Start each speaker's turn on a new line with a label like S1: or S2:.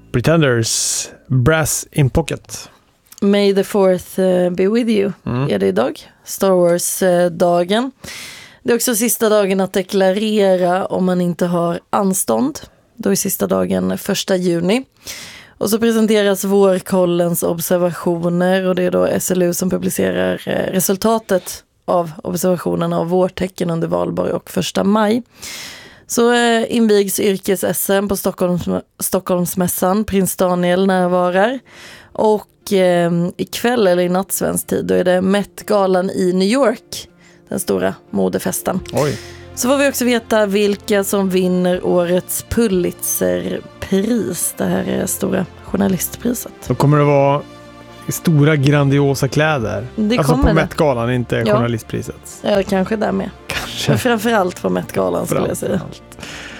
S1: Pretenders, Brass in Pocket.
S2: May the 4th be with you är det idag. Star Wars-dagen. Det är också sista dagen att deklarera om man inte har anstånd. Då är sista dagen 1 juni. Och så presenteras vårkollens observationer och det är då SLU som publicerar resultatet av observationerna av vårtecken under valborg och 1 maj. Så invigs yrkes-SM på Stockholmsmässan. Prins Daniel närvarar. Och ikväll eller i natt svensk tid då är det Met-galan i New York. Den stora modefesten.
S1: Oj.
S2: Så får vi också veta vilka som vinner årets Pulitzerpris. Det här är stora journalistpriset.
S1: Då kommer det vara stora grandiosa kläder.
S2: Det
S1: alltså
S2: kommer
S1: på
S2: det.
S1: Met-galan, inte journalistpriset.
S2: Ja, kanske där med.
S1: Kanske.
S2: Men framförallt på Met-galan skulle jag säga.